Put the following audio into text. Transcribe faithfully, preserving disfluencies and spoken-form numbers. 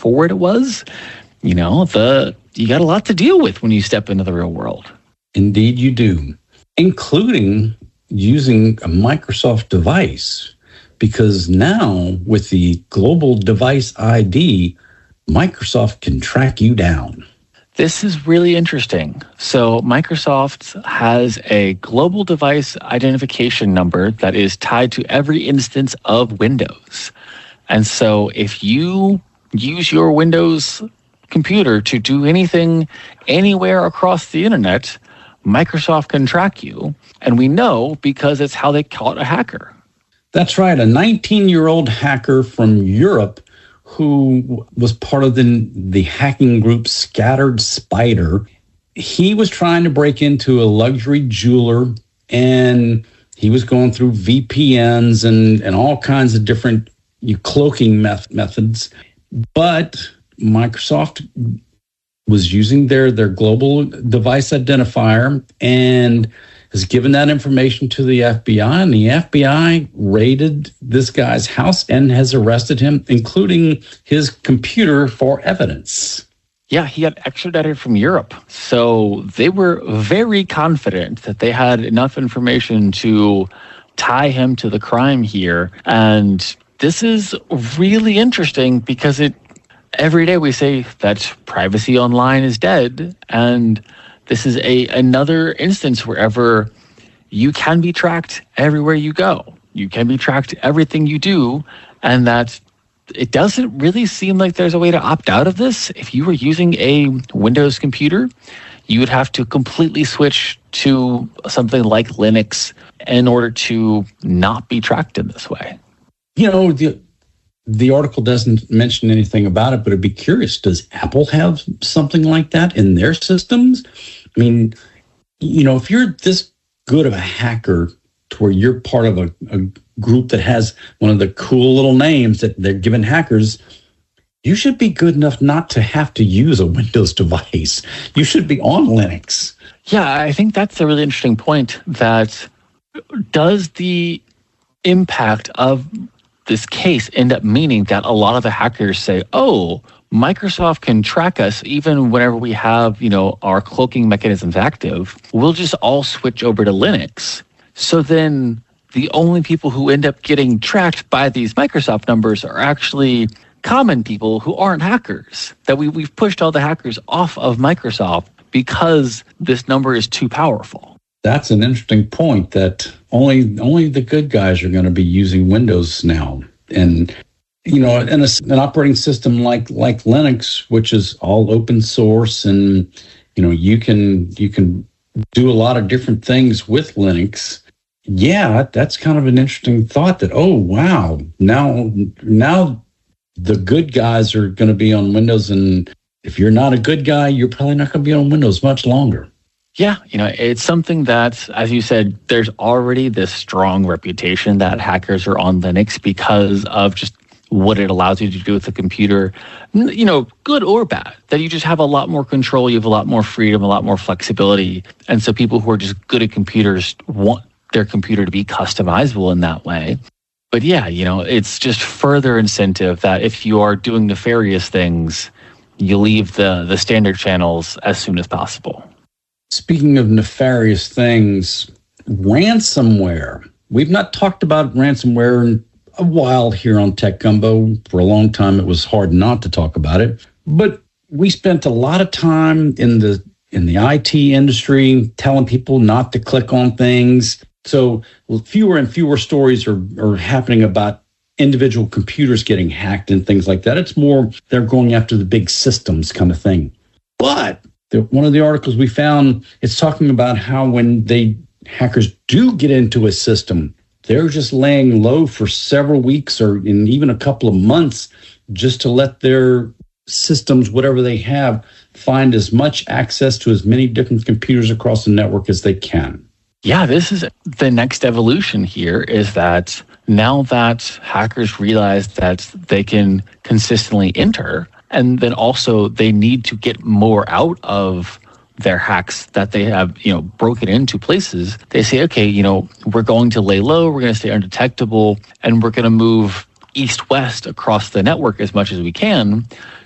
before it was, you know, the you got a lot to deal with when you step into the real world. Indeed you do, including using a Microsoft device, because now with the global device I D, Microsoft can track you down. This is really interesting. So Microsoft has a global device identification number that is tied to every instance of Windows. And so if you use your Windows computer to do anything anywhere across the internet, Microsoft can track you. And we know because it's how they caught a hacker. That's right. A nineteen-year-old hacker from Europe who was part of the, the hacking group Scattered Spider. He was trying to break into a luxury jeweler, and he was going through V P Ns and, and all kinds of different you, cloaking meth- methods. But Microsoft was using their, their global device identifier and has given that information to the F B I, and the F B I raided this guy's house and has arrested him, including his computer, for evidence. Yeah, he got extradited from Europe. So they were very confident that they had enough information to tie him to the crime here. And this is really interesting because it every day we say that privacy online is dead, and this is a another instance wherever you can be tracked everywhere you go. You can be tracked everything you do, and that it doesn't really seem like there's a way to opt out of this. If you were using a Windows computer, you would have to completely switch to something like Linux in order to not be tracked in this way. You know, the the article doesn't mention anything about it, but I'd be curious, does Apple have something like that in their systems? I mean, you know, if you're this good of a hacker to where you're part of a, a group that has one of the cool little names that they're giving hackers, you should be good enough not to have to use a Windows device. You should be on Linux. Yeah, I think that's a really interesting point. That does the impact of this case end up meaning that a lot of the hackers say, oh, Microsoft can track us even whenever we have, you know, our cloaking mechanisms active. We'll just all switch over to Linux. So then the only people who end up getting tracked by these Microsoft numbers are actually common people who aren't hackers. That we, we've pushed all the hackers off of Microsoft because this number is too powerful. That's an interesting point, that only only the good guys are going to be using Windows now. And, you know, in a, an operating system like like Linux, which is all open source, and, you know, you can you can do a lot of different things with Linux. Yeah, that's kind of an interesting thought that, oh, wow, now now the good guys are going to be on Windows. And if you're not a good guy, you're probably not going to be on Windows much longer. Yeah, you know, it's something that, as you said, there's already this strong reputation that hackers are on Linux because of just what it allows you to do with the computer, you know, good or bad, that you just have a lot more control, you have a lot more freedom, a lot more flexibility. And so people who are just good at computers want their computer to be customizable in that way. But yeah, you know, it's just further incentive that if you are doing nefarious things, you leave the, the standard channels as soon as possible. Speaking of nefarious things, ransomware. We've not talked about ransomware in a while here on Tech Gumbo. For a long time, it was hard not to talk about it. But we spent a lot of time in the in the I T industry telling people not to click on things. So fewer and fewer stories are, are happening about individual computers getting hacked and things like that. It's more they're going after the big systems kind of thing. But the, one of the articles we found, it's talking about how when they hackers do get into a system, they're just laying low for several weeks or in even a couple of months just to let their systems, whatever they have, find as much access to as many different computers across the network as they can. Yeah, this is the next evolution here, is that now that hackers realize that they can consistently enter, and then also they need to get more out of their hacks that they have, you know, broken into places, they say, okay, you know, we're going to lay low, we're going to stay undetectable, and we're going to move east-west across the network as much as we can